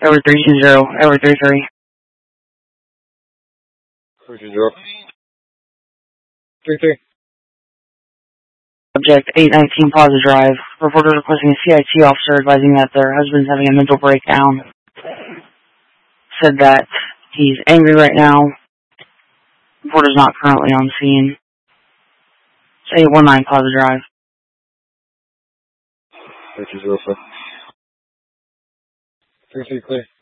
Over 320, over 33. 320. 33. Subject 819 Plaza Drive. Reporter requesting a CIT officer advising that their husband's having a mental breakdown. Said that he's angry right now. Reporter's not currently on scene. It's 819 Plaza Drive. 320. 33 clear.